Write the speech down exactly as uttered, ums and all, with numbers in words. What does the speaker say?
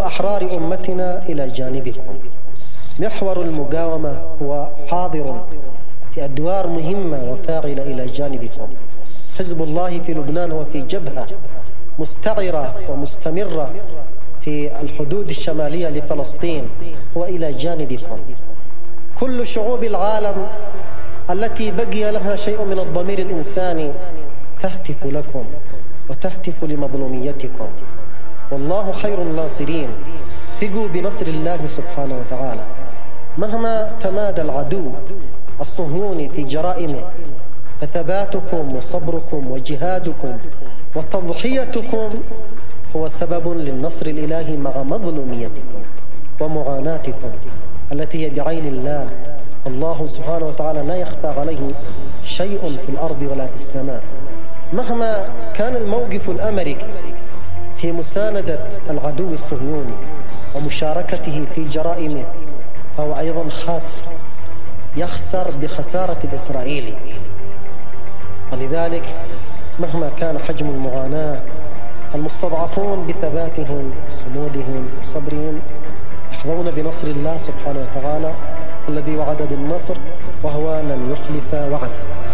أحرار أمتنا إلى جانبكم. محور المقاومة هو حاضر في أدوار مهمة وفاعلة إلى جانبكم. حزب الله في لبنان وفي جبهة مستعرة ومستمرة في الحدود الشمالية لفلسطين هو إلى جانبكم. كل شعوب العالم التي بقي لها شيء من الضمير الإنساني تهتف لكم وتهتف لمظلوميتكم، والله خير الناصرين. ثقوا بنصر الله سبحانه وتعالى. مهما تمادى العدو الصهيوني في جرائمه فثباتكم وصبركم وجهادكم وتضحيتكم هو سبب للنصر الإلهي مع مظلوميتكم ومعاناتكم التي هي بعين الله. الله سبحانه وتعالى لا يخفى عليه شيء في الأرض ولا في السماء. مهما كان الموقف الأمريكي في مساندة العدو الصهيوني ومشاركته في جرائمه فهو أيضا خاسر، يخسر بخسارة الإسرائيلي. ولذلك مهما كان حجم المعاناة المستضعفون بثباتهم وصمودهم وصبرهم يحظون بنصر الله سبحانه وتعالى الذي وعد بالنصر وهو لن يخلف وعده.